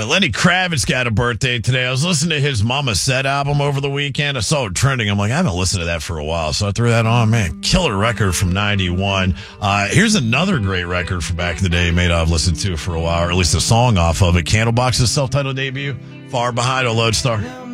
Lenny Kravitz got a birthday today. I was listening to his Mama Said album over the weekend. I saw it trending. I'm like, I haven't listened to that for a while. So I threw that on. Man, killer record from 91. Here's another great record from back in the day. You may not have listened to it for a while, or at least a song off of it. Candlebox's self-titled debut, Far Behind on Lodestar.